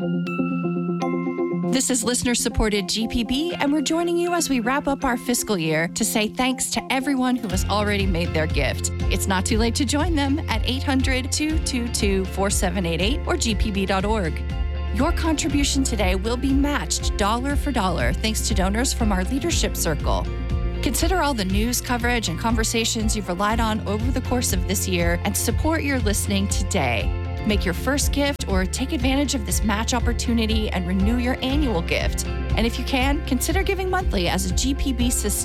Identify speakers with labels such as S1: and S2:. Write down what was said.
S1: This is listener-supported GPB, and we're joining you as we wrap up our fiscal year to say thanks to everyone who has already made their gift. It's not too late to join them at 800-222-4788 or gpb.org. Your contribution today will be matched dollar for dollar thanks to donors from our leadership circle. Consider all the news coverage and conversations you've relied on over the course of this year and support your listening today. Make your first gift or take advantage of this match opportunity and renew your annual gift. And if you can, consider giving monthly as a GPB